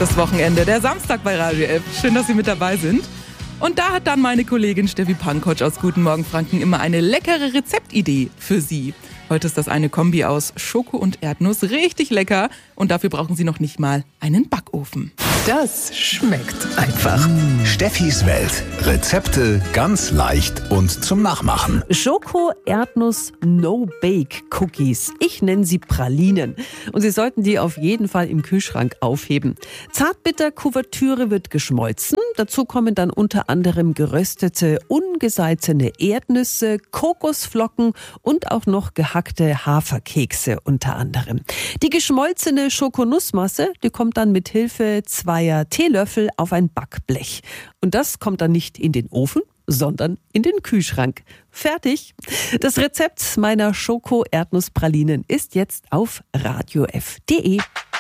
das Wochenende, der Samstag bei Radio F. Schön, dass Sie mit dabei sind. Und da hat dann meine Kollegin Steffi Pankotsch aus Guten Morgen Franken immer eine leckere Rezeptidee für Sie. Heute ist das eine Kombi aus Schoko und Erdnuss, richtig lecker. Und dafür brauchen Sie noch nicht mal einen Backofen. Das schmeckt einfach. Steffis Welt. Rezepte ganz leicht und zum Nachmachen. Schoko, Erdnuss, No-Bake-Cookies. Ich nenne sie Pralinen. Und Sie sollten die auf jeden Fall im Kühlschrank aufheben. Zartbitter-Kuvertüre wird geschmolzen. Dazu kommen dann unter anderem geröstete, ungesalzene Erdnüsse, Kokosflocken und auch noch gehackte Haferkekse unter anderem. Die geschmolzene Schokonussmasse, die kommt dann mit Hilfe zweier Teelöffel auf ein Backblech. Und das kommt dann nicht in den Ofen, sondern in den Kühlschrank. Fertig. Das Rezept meiner Schoko-Erdnusspralinen ist jetzt auf radiof.de.